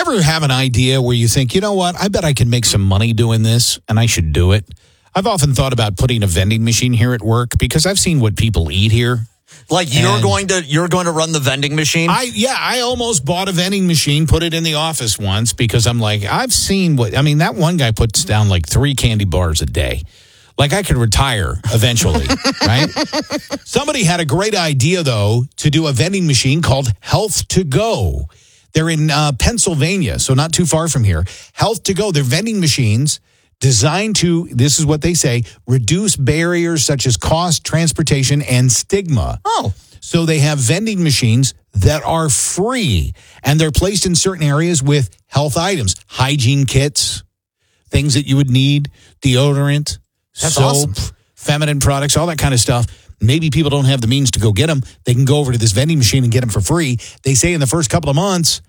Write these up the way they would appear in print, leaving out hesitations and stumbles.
ever have an idea where you think, you know what, I bet I can make some money doing this and I should do it? I've often thought about putting a vending machine here at work because I've seen what people eat here. Like you're going to run the vending machine? I almost bought a vending machine, put it in the office once because I'm like, I've seen that one guy puts down like 3 candy bars a day. Like I could retire eventually, right? Somebody had a great idea, though, to do a vending machine called Health to Go. They're in Pennsylvania, so not too far from here. Health to Go. They're vending machines designed to, this is what they say, reduce barriers such as cost, transportation, and stigma. Oh. So they have vending machines that are free, and they're placed in certain areas with health items, hygiene kits, things that you would need, deodorant, That's soap, awesome. feminine products, all that kind of stuff. Maybe people don't have the means to go get them. They can go over to this vending machine and get them for free. They say in the first couple of months,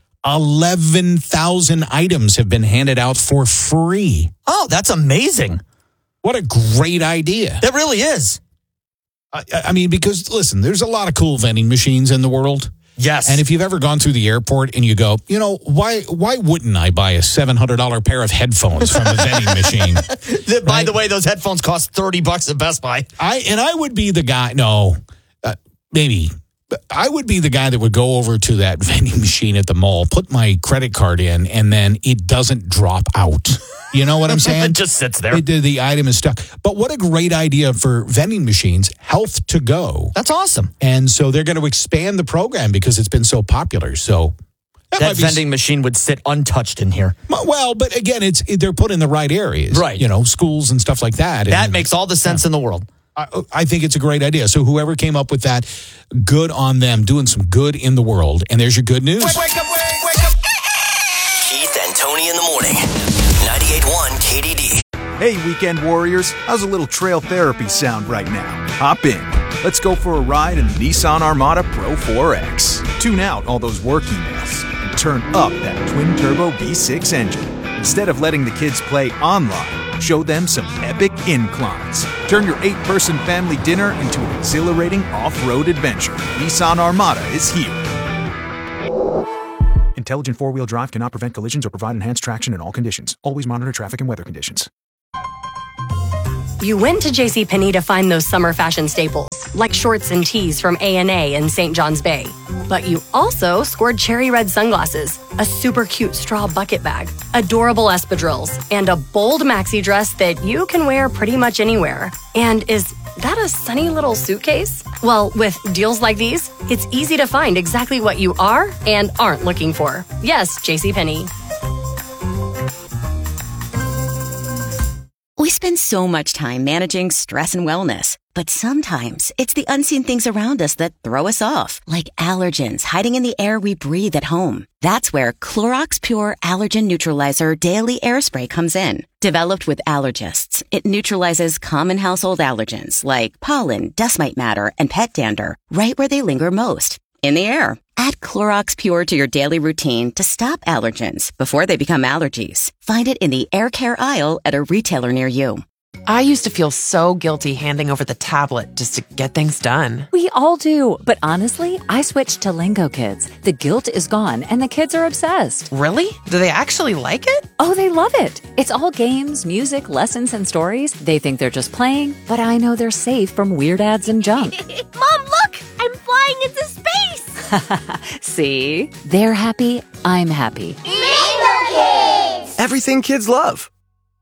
11,000 items have been handed out for free. Oh, that's amazing. What a great idea. That really is. I mean, because, listen, there's a lot of cool vending machines in the world. Yes. And if you've ever gone through the airport and you go, you know, why wouldn't I buy a $700 pair of headphones from a vending machine? By the way, those headphones cost $30 at Best Buy. I would be the guy, maybe. I would be the guy that would go over to that vending machine at the mall, put my credit card in, and then it doesn't drop out. You know what I'm saying? It just sits there. The item is stuck. But what a great idea for vending machines, Health to Go. That's awesome. And so they're going to expand the program because it's been so popular. So that vending machine would sit untouched in here. Well, but again, they're put in the right areas. Right. You know, schools and stuff like that. That makes all the sense in the world. I think it's a great idea. So whoever came up with that, good on them, doing some good in the world. And there's your good news. Wake up. Keith and Tony in the morning. 98.1 KDD. Hey, weekend warriors. How's a little trail therapy sound right now? Hop in. Let's go for a ride in the Nissan Armada Pro 4X. Tune out all those work emails and turn up that twin-turbo V6 engine. Instead of letting the kids play online, show them some epic inclines. Turn your 8-person family dinner into an exhilarating off-road adventure. Nissan Armada is here. Intelligent four-wheel drive cannot prevent collisions or provide enhanced traction in all conditions. Always monitor traffic and weather conditions. You went to JCPenney to find those summer fashion staples, like shorts and tees from A&A and St. John's Bay. But you also scored cherry red sunglasses, a super cute straw bucket bag, adorable espadrilles, and a bold maxi dress that you can wear pretty much anywhere. And is that a sunny little suitcase? Well, with deals like these, it's easy to find exactly what you are and aren't looking for. Yes, JCPenney. We spend so much time managing stress and wellness, but sometimes it's the unseen things around us that throw us off, like allergens hiding in the air we breathe at home. That's where Clorox Pure Allergen Neutralizer Daily Air Spray comes in. Developed with allergists, it neutralizes common household allergens like pollen, dust mite matter, and pet dander right where they linger most, in the air. Add Clorox Pure to your daily routine to stop allergens before they become allergies. Find it in the air care aisle at a retailer near you. I used to feel so guilty handing over the tablet just to get things done. We all do. But honestly, I switched to Lingo Kids. The guilt is gone and the kids are obsessed. Really? Do they actually like it? Oh, they love it. It's all games, music, lessons, and stories. They think they're just playing, but I know they're safe from weird ads and junk. Mom, look! I'm flying into space! See? They're happy. I'm happy. Lingo Kids! Everything kids love.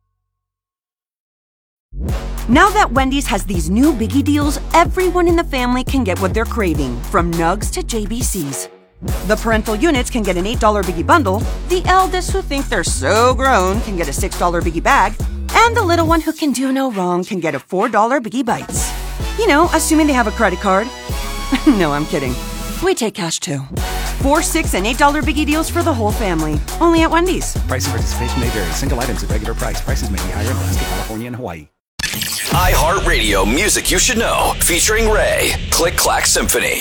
Now that Wendy's has these new biggie deals, everyone in the family can get what they're craving, from nugs to JBCs. The parental units can get an $8 biggie bundle, the eldest who think they're so grown can get a $6 biggie bag, and the little one who can do no wrong can get a $4 biggie bites. You know, assuming they have a credit card. No, I'm kidding. We take cash too. 4, 6, and $8 biggie deals for the whole family. Only at Wendy's. Price and participation may vary. Single items at regular price. Prices may be higher in Alaska, California, and Hawaii. iHeartRadio Music You Should Know, featuring Ray. Click Clack Symphony.